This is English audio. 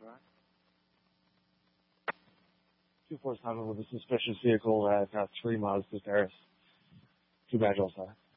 247 with a suspicious vehicle that got 3 miles to Paris. Too bad, Joel.